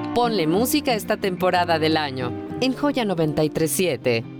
Ponle música esta temporada del año en Joya 937.